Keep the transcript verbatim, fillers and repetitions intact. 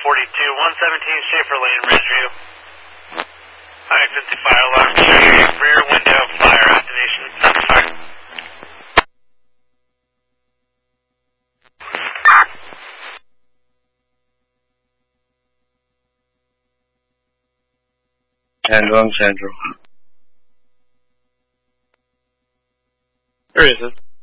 forty-two, one seventeen Schaefer Lane, Ridgeview. I fifty fire alarm, showing rear window fire activation, center fire. Tango on Central. Where is it?